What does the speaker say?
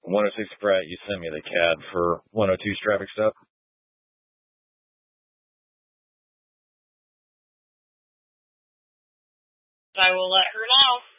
106 Pratt, you sent me the CAD for 102's traffic stop. I will let her know.